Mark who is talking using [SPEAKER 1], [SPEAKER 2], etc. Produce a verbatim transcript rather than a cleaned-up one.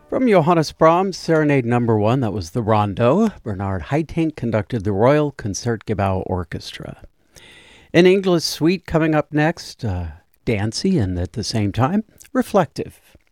[SPEAKER 1] From Johannes Brahms, Serenade Number One, that was the Rondo. Bernard Haitink conducted the Royal Concertgebouw Orchestra. An English suite coming up next, uh, dancey and at the same time reflective.